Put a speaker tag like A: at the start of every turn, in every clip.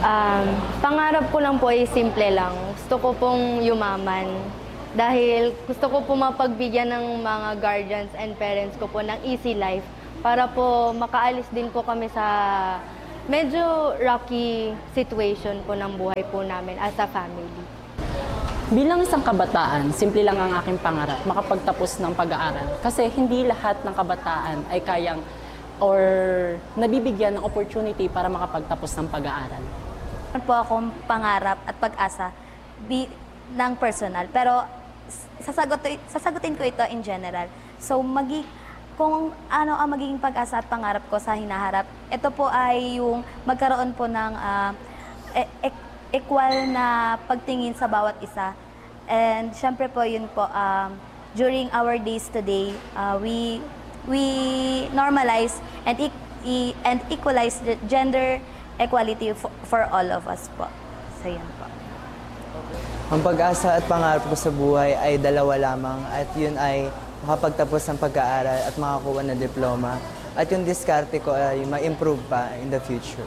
A: Pangarap ko lang po ay simple lang. Gusto ko pong yumaman. Dahil gusto ko po mapagbigyan ng mga guardians and parents ko po ng easy life para po makaalis din po kami sa medyo rocky situation po ng buhay po namin as a family.
B: Bilang isang kabataan, simple lang ang aking pangarap, makapagtapos ng pag-aaral. Kasi hindi lahat ng kabataan ay kayang or nabibigyan ng opportunity para makapagtapos ng pag-aaral.
C: Meron po akong pangarap at pag-asa ng personal, pero sasagutin ko ito in general. So, kung ano ang magiging pag-asa at pangarap ko sa hinaharap, ito po ay yung magkaroon po ng equal na pagtingin sa bawat isa. And syempre po yun po, during our days today, we normalize and equalize the gender equality for all of us po. So yun po.
D: Ang pag-asa at pangarap ko sa buhay ay dalawa lamang at yun ay makapagtapos ng pag-aaral at makakuha ng diploma. At yung diskarte ko ay ma-improve pa in the future.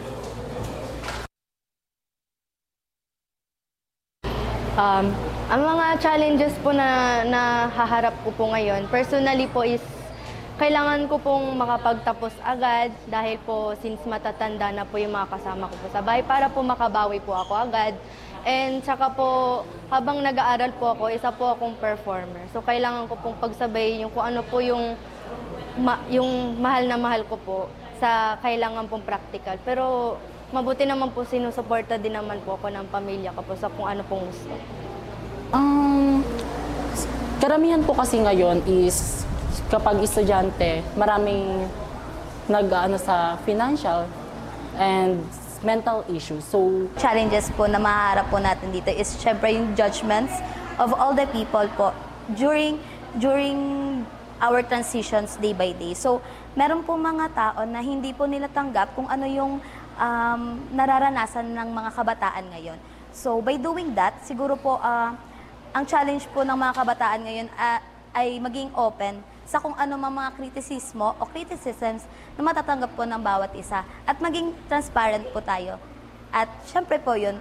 A: Ang mga challenges po na nahaharap ko po ngayon, personally po is kailangan ko pong makapagtapos agad dahil po since matatanda na po yung mga kasama ko po sa bahay para po makabawi po ako agad. And saka po, habang nag-aaral po ako, isa po akong performer. So kailangan ko pong pagsabay yung kung ano po yung mahal na mahal ko po sa kailangan pong practical. Pero mabuti naman po sinusuporta din naman po ako ng pamilya ko po sa kung ano pong gusto.
B: Karamihan po kasi ngayon is kapag estudyante, maraming nag-ano sa financial and mental issues. So,
C: Challenges po na maharap po natin dito is syempre yung judgments of all the people po during our transitions day by day. So, meron po mga tao na hindi po nila tanggap kung ano yung nararanasan ng mga kabataan ngayon. So, by doing that, siguro po ang challenge po ng mga kabataan ngayon ay maging open sa kung ano mga kritisismo o criticisms na matatanggap po ng bawat isa at maging transparent po tayo. At syempre po yun,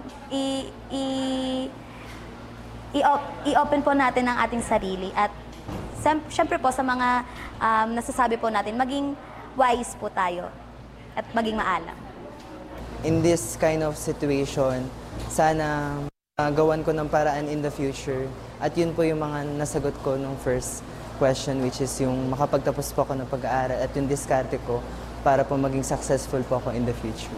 C: i-open po natin ang ating sarili at syempre po sa mga nasasabi po natin, maging wise po tayo at maging maalam.
D: In this kind of situation, sana gawan ko ng paraan in the future. At yun po yung mga nasagot ko nung first question, which is yung makapagtapos po ako ng pag-aaral at yung diskarte ko para po maging successful po ako in the future.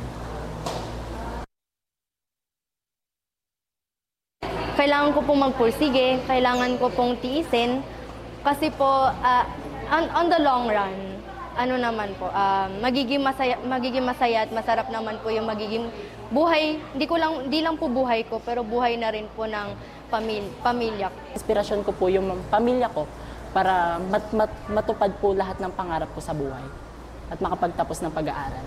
A: Kailangan ko pong magpursige, kailangan ko pong tiisin kasi po on the long run, ano naman po, magiging masaya at masarap naman po yung magiging buhay, di lang po buhay ko, pero buhay na rin po ng pamilya ko.
B: inspirasyon ko po yung pamilya ko para matupad po lahat ng pangarap ko sa buhay at makapagtapos ng pag-aaral.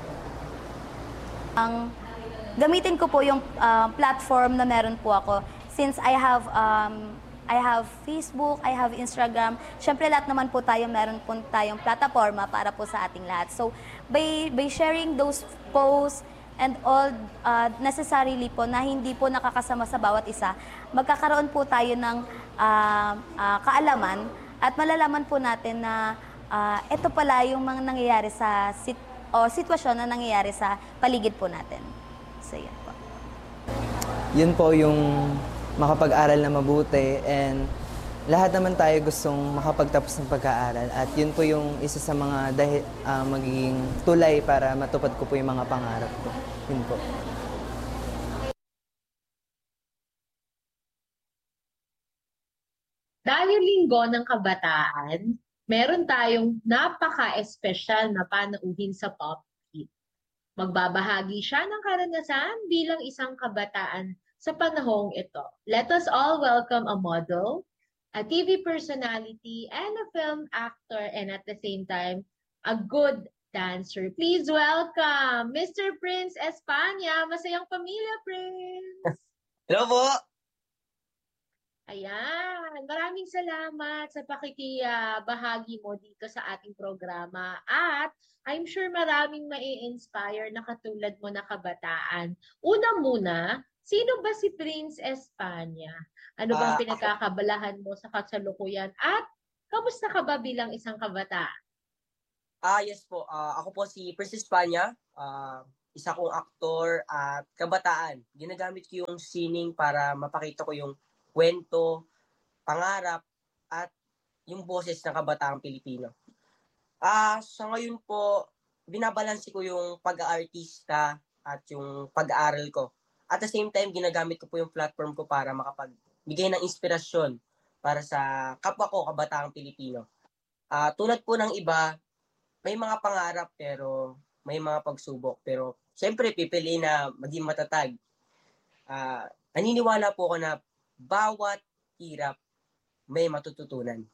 C: Gamitin ko po yung platform na meron po ako since I have Facebook, I have Instagram. Syempre lahat naman po tayo meron po tayong plataforma para po sa ating lahat. So by sharing those posts and all necessarily po na hindi po nakakasama sa bawat isa, magkakaroon po tayo ng kaalaman at malalaman po natin na ito pala yung mga nangyayari sa sitwasyon na nangyayari sa paligid po natin. So yan po.
D: Yun po yung makapag-aral na mabuti and lahat naman tayo gustong makapagtapos ng pag-aaral at yun po yung isa sa mga magiging tulay para matupad ko po yung mga pangarap ko. Yun po.
E: Dahil linggo ng kabataan, meron tayong napaka-espesyal na panauhin sa Pop Hit. Magbabahagi siya ng karanasan bilang isang kabataan sa panahong ito. Let us all welcome a model, a TV personality, and a film actor, and at the same time, a good dancer. Please welcome Mr. Prince Espana. Masayang pamilya, Prince!
F: Hello po!
E: Ayan, maraming salamat sa pakikibahagi mo dito sa ating programa. At I'm sure maraming mai-inspire na katulad mo na kabataan. Una muna, sino ba si Prince Espanya? Ano bang
F: Ako,
E: pinagkakabalahan mo sa kasalukuyan? At kamusta ka ba bilang isang kabataan?
F: yes po. Ako po si Princess Panya, isa kong aktor at kabataan. Ginagamit ko yung sining para mapakita ko yung kwento, pangarap, at yung boses ng kabataang Pilipino. Sa ngayon po, binabalansi ko yung pag-aartista at yung pag-aaral ko. At the same time, ginagamit ko po yung platform ko para makapagbigay ng inspirasyon para sa kapwa ko, kabataang Pilipino. Tulad po ng iba, may mga pangarap pero may mga pagsubok. Pero siyempre, pipiliin na maging matatag. Naniniwala po ako na bawat hirap may matututunan.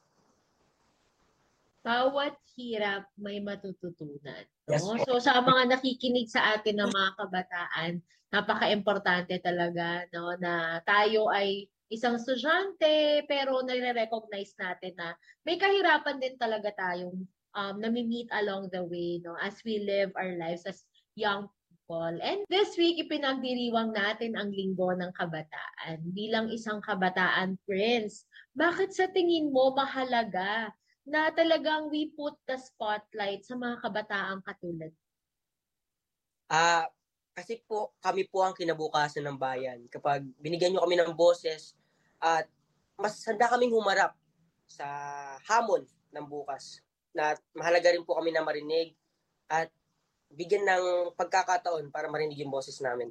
E: Bawat hirap may matututunan.
F: Yes
E: No?
F: po.
E: So sa mga nakikinig sa atin ng mga kabataan, napaka-importante talaga no, na tayo ay isang estudyante pero nare-recognize natin na may kahirapan din talaga tayong nami-meet along the way no, as we live our lives as young people. And this week, ipinagdiriwang natin ang Linggo ng Kabataan. Bilang isang kabataan prince, bakit sa tingin mo mahalaga na talagang we put the spotlight sa mga kabataang katulad?
F: Kasi po, kami po ang kinabukasan ng bayan. Kapag binigyan nyo kami ng boses at mas handa kaming humarap sa hamon ng bukas. Na mahalaga rin po kami na marinig at bigyan ng pagkakataon para marinig yung boses namin.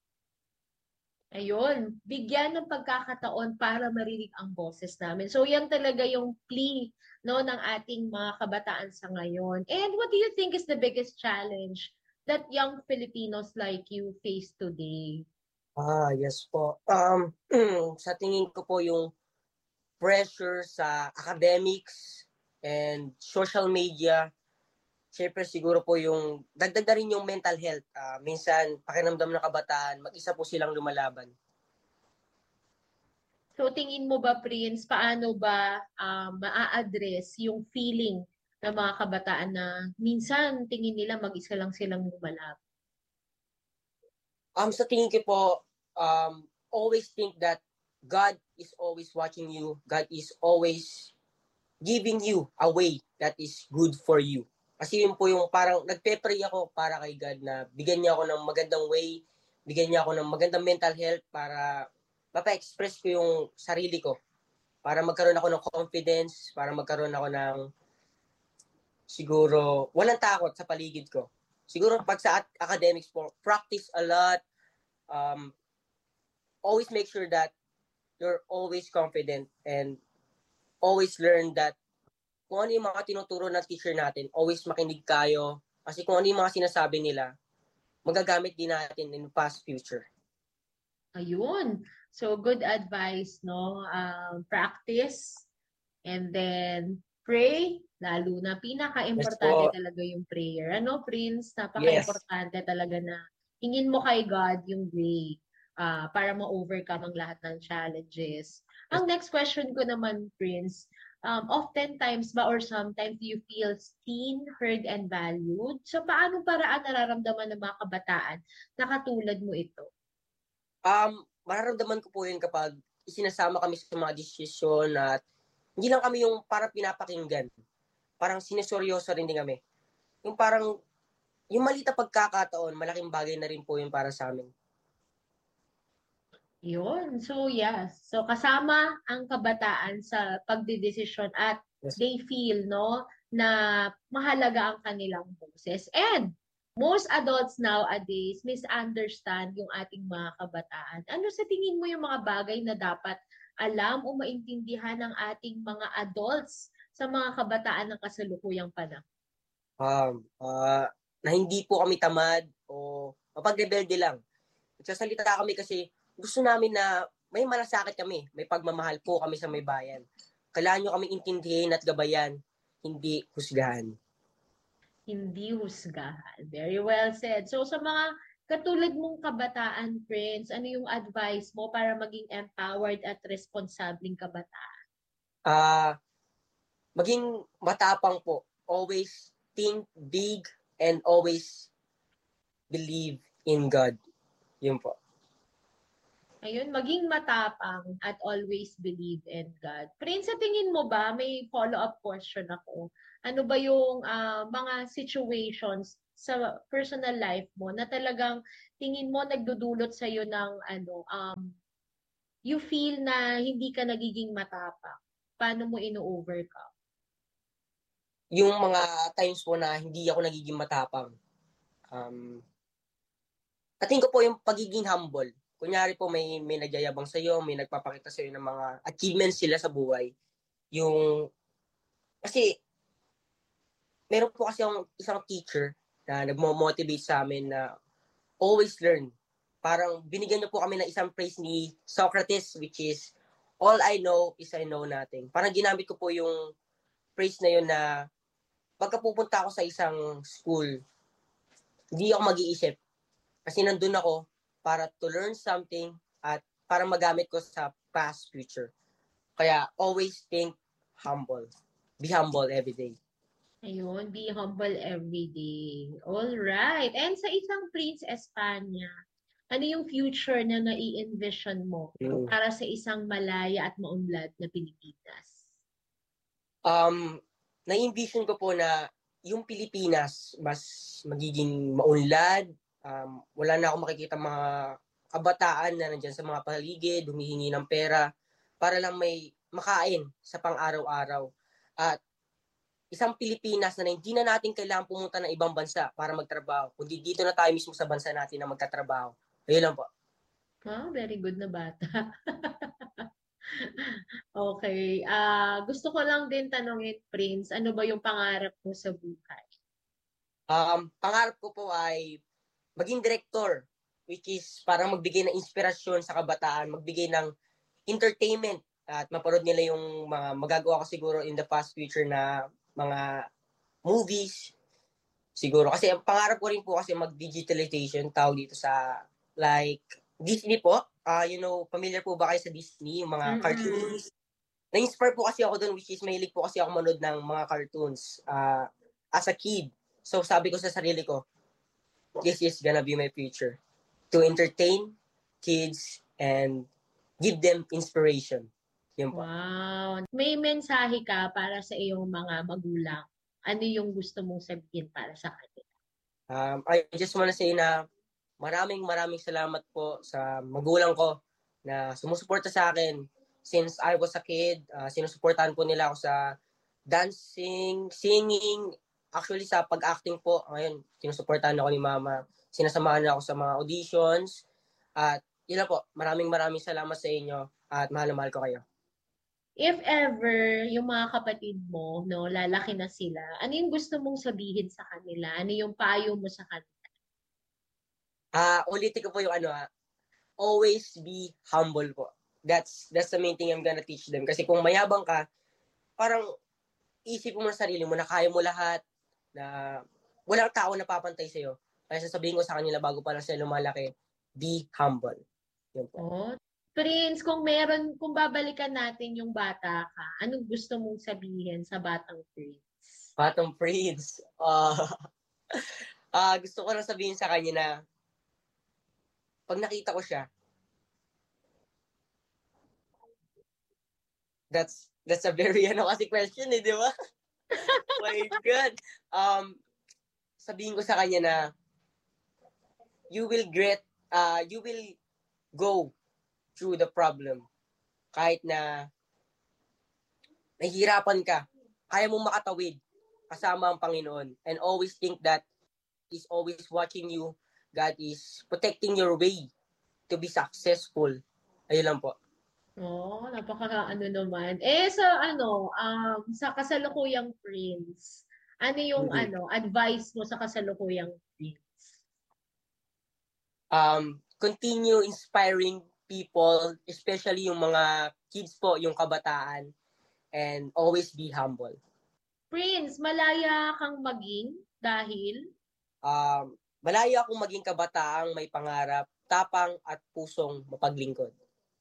E: Ayun, bigyan ng pagkakataon para marinig ang boses namin. So yan talaga yung plea no, ng ating mga kabataan sa ngayon. And what do you think is the biggest challenge that young Filipinos like you face today?
F: Yes po. Sa tingin ko po yung pressure sa academics and social media. Siyempre siguro po yung dagdag na rin yung mental health. Minsan pakiramdam ng kabataan, mag-isa po silang lumalaban.
E: So tingin mo ba, Prince, paano ba maa-address yung feeling ng mga kabataan na minsan tingin nila mag-isa lang silang lumalaban?
F: Sa tingin ko po, always think that God is always watching you. God is always giving you a way that is good for you. Kasi yun po yung parang nagpe-pray ako para kay God na bigyan niya ako ng magandang way, bigyan niya ako ng magandang mental health para mapa-express ko yung sarili ko. Para magkaroon ako ng confidence, para magkaroon ako ng siguro walang takot sa paligid ko. Siguro pag sa academics po, practice a lot. Always make sure that you're always confident and always learn that kung ano yung mga tinuturo ng teacher natin, always makinig kayo. Kasi kung ano yung mga sinasabi nila, magagamit din natin in the past future.
E: Ayun. So, good advice, no? Practice and then pray. Lalo na pinaka-importante
F: Yes,
E: talaga yung prayer. Ano, Prince? Napaka-importante talaga na hingin mo kay God yung way para ma-overcome ang lahat ng challenges. Ang next question ko naman, Prince, oftentimes ba or sometimes do you feel seen, heard, and valued? So, paano paraan nararamdaman ng mga kabataan na katulad mo ito?
F: Mararamdaman ko po yun kapag isinasama kami sa mga desisyon at hindi lang kami yung parang pinapakinggan. Parang sineseryoso rin din kami. Yung parang, yung maliit na pagkakataon, malaking bagay na rin po yun para sa amin.
E: Yun. So, yes. So, kasama ang kabataan sa pagdidesisyon at
F: Yes.
E: they feel, no, na mahalaga ang kanilang boses. And most adults nowadays misunderstand yung ating mga kabataan. Ano sa tingin mo yung mga bagay na dapat alam o maintindihan ng ating mga adults sa mga kabataan ng kasalukuyang panahon?
F: Na hindi po kami tamad o mapagrebelde lang. Nagsasalita kami kasi gusto namin na may malasakit kami, may pagmamahal po kami sa may bayan. Kailangan nyo kami intindihin at gabayan, hindi husgahan.
E: Hindi husgahan. Very well said. So sa mga katulad mong kabataan, Prince, ano yung advice mo para maging empowered at responsabling kabataan?
F: Ah, Maging matapang po. Always think big and always believe in God. Yun po.
E: Ayun, maging matapang at always believe in God. Prince, sa tingin mo ba, may follow-up question ako. Ano ba yung mga situations sa personal life mo na talagang tingin mo nagdudulot sa iyo ng you feel na hindi ka nagiging matapang? Paano mo ino-overcome?
F: Yung mga times po na hindi ako nagiging matapang. Atin ko po yung pagiging humble. Kunyari po may nagyayabang sa iyo, may nagpapakita sa iyo ng mga achievements sila sa buhay. Yung kasi meron po kasi yung isang teacher na nagmo-motivate sa amin na always learn. Parang binigyan niyo po kami ng isang phrase ni Socrates, which is, all I know is I know nothing. Parang ginamit ko po yung phrase na yun na pagka pupunta ako sa isang school, hindi ako mag-iisip. Kasi nandun ako para to learn something at para magamit ko sa past future. Kaya always think humble. Be humble every day.
E: Ayun, be humble every day. All right. And sa isang Prince Espanya, ano yung future na nai-envision mo para sa isang malaya at maunlad na Pilipinas?
F: Na-envision ko po na yung Pilipinas mas magiging maunlad. Wala na akong makikita mga kabataan na nandyan sa mga paligid, humihingi ng pera para lang may makain sa pang-araw-araw. At isang Pilipinas na hindi na natin kailangan pumunta ng ibang bansa para magtrabaho, kundi dito na tayo mismo sa bansa natin na magtatrabaho. Ayun lang po.
E: Very good na bata. Okay. Gusto ko lang din tanongin, Prince, ano ba yung pangarap mo sa buhay?
F: Pangarap ko po ay maging director, which is parang magbigay ng inspirasyon sa kabataan, magbigay ng entertainment at mapanood nila yung mga magagawa ko siguro in the past future na mga movies. Siguro. Kasi ang pangarap ko rin po kasi mag-digitalization, tawag dito sa like Disney po. Familiar po ba kayo sa Disney, yung mga cartoons? Na-inspire po kasi ako doon, which is mahilig po kasi ako manood ng mga cartoons as a kid. So sabi ko sa sarili ko, this is gonna be my future. To entertain kids and give them inspiration. Yun po.
E: Wow. May mensahe ka para sa iyong mga magulang. Ano yung gusto mong sabihin para sa kanila?
F: I just wanna say na maraming salamat po sa magulang ko na sumusuporta sa akin since I was a kid. Sinusuportahan po nila ako sa dancing, singing, actually sa pag-acting po. Ngayon, sinusuportahan ako ni mama. Sinasamahan niya ako sa mga auditions. At yun lang po, maraming salamat sa inyo at mahal na mahal ko kayo.
E: If ever yung mga kapatid mo, no, lalaki na sila, ano yung gusto mong sabihin sa kanila? Ano yung payo mo sa kanila?
F: Ulitin ko po yung always be humble po. That's the main thing I'm gonna teach them. Kasi kung mayabang ka, parang isip mo sa sarili mo na kaya mo lahat, na walang tao na papantay sa'yo. Kaya sasabihin ko sa kanila bago pa lang sila lumalaki, be humble. Yun po.
E: Oh, Prince, kung babalikan natin yung bata ka, anong gusto mong sabihin sa batang Prince?
F: Batang Prince. Gusto ko lang sabihin sa kanya na pag nakita ko siya, that's a very kasi question di ba? My God. Sabihin ko sa kanya na you will go through the problem. Kahit na nahihirapan ka, kaya mong makatawid kasama ang Panginoon. And always think that He's always watching you. God is protecting your way to be successful. Ayun lang po.
E: Oh, naman. Sa kasalukuyang Prince, ano yung advice mo sa kasalukuyang Prince?
F: Continue inspiring people, especially yung mga kids po, yung kabataan, and always be humble.
E: Prince, malaya kang maging dahil?
F: Malayo akong maging kabataang may pangarap, tapang at pusong mapaglingkod.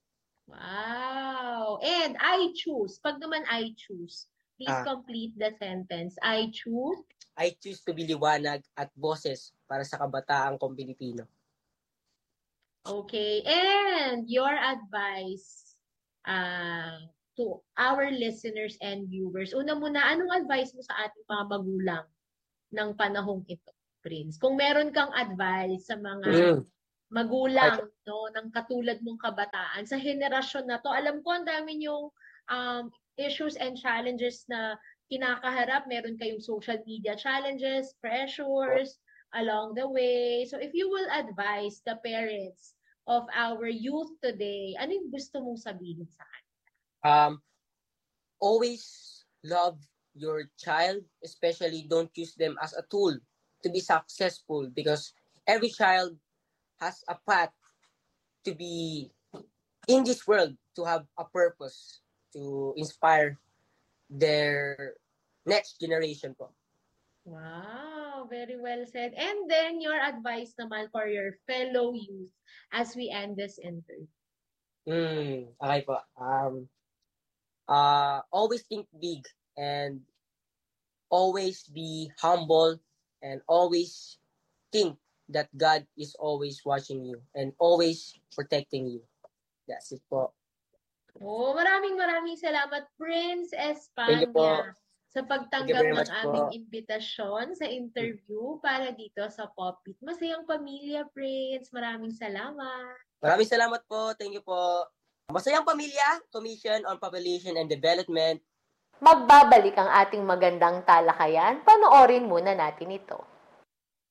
E: Wow! And I choose. Pag naman I choose, please complete the sentence. I choose.
F: I choose to be liwanag at boses para sa kabataang kong Pilipino.
E: Okay. And your advice to our listeners and viewers. Una muna, anong advice mo sa ating mga magulang ng panahong ito, Prince? Kung meron kang advice sa mga magulang, no, ng katulad mong kabataan sa henerasyon na to, alam ko ang dami yung issues and challenges na kinakaharap. Meron kayong social media challenges, pressures along the way. So if you will advise the parents of our youth today, ano yung gusto mong sabihin sa kanila?
F: Always love your child, especially don't use them as a tool to be successful, because every child has a path to be in this world, to have a purpose, to inspire their next generation po.
E: Wow, very well said. And then your advice naman for your fellow youth as we end this interview.
F: Okay po. Always think big and always be humble and always think that God is always watching you and always protecting you. That's it po.
E: Oh, maraming salamat, Prince
F: Thank you po.
E: Espana, sa pagtanggap ng aming imbitasyon sa interview para dito sa Popit. Masayang Pamilya, Prince. Maraming salamat.
F: Maraming salamat po. Thank you po. Masayang Pamilya, Commission on Population and Development.
G: Magbabalik ang ating magandang talakayan. Panoorin muna natin ito.